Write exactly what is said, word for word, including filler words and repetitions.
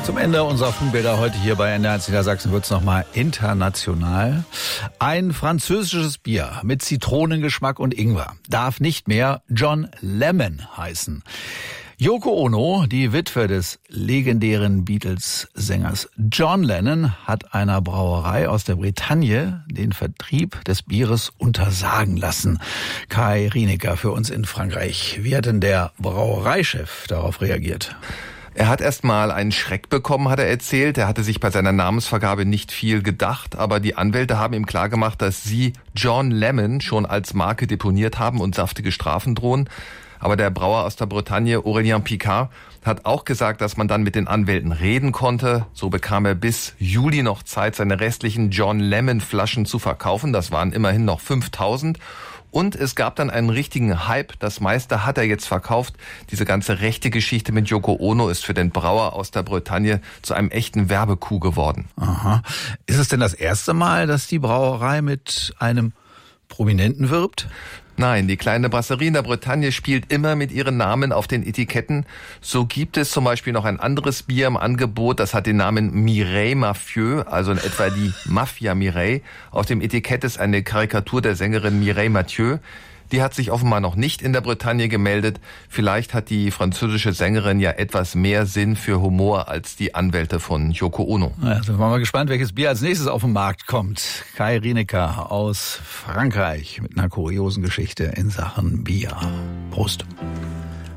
Zum Ende unserer Funkbilder heute hier bei N D R eins Niedersachsen wird es nochmal international. Ein französisches Bier mit Zitronengeschmack und Ingwer darf nicht mehr John Lemon heißen. Yoko Ono, die Witwe des legendären Beatles-Sängers John Lennon, hat einer Brauerei aus der Bretagne den Vertrieb des Bieres untersagen lassen. Kai Rienecker für uns in Frankreich. Wie hat denn der Brauereichef darauf reagiert? Er hat erst mal einen Schreck bekommen, hat er erzählt. Er hatte sich bei seiner Namensvergabe nicht viel gedacht, aber die Anwälte haben ihm klargemacht, dass sie John Lemon schon als Marke deponiert haben und saftige Strafen drohen. Aber der Brauer aus der Bretagne, Aurélien Picard, hat auch gesagt, dass man dann mit den Anwälten reden konnte. So bekam er bis Juli noch Zeit, seine restlichen John Lemon Flaschen zu verkaufen. Das waren immerhin noch fünftausend. Und es gab dann einen richtigen Hype. Das meiste hat er jetzt verkauft. Diese ganze rechte Geschichte mit Yoko Ono ist für den Brauer aus der Bretagne zu einem echten Werbecoup geworden. Aha. Ist es denn das erste Mal, dass die Brauerei mit einem Prominenten wirbt? Nein, die kleine Brasserie in der Bretagne spielt immer mit ihren Namen auf den Etiketten. So gibt es zum Beispiel noch ein anderes Bier im Angebot, das hat den Namen Mireille Mafieux, also in etwa die Mafia Mireille. Auf dem Etikett ist eine Karikatur der Sängerin Mireille Mathieu. Die hat sich offenbar noch nicht in der Bretagne gemeldet. Vielleicht hat die französische Sängerin ja etwas mehr Sinn für Humor als die Anwälte von Yoko Ono. Ja, sind wir mal gespannt, welches Bier als nächstes auf den Markt kommt. Kai Rienecker aus Frankreich mit einer kuriosen Geschichte in Sachen Bier. Prost.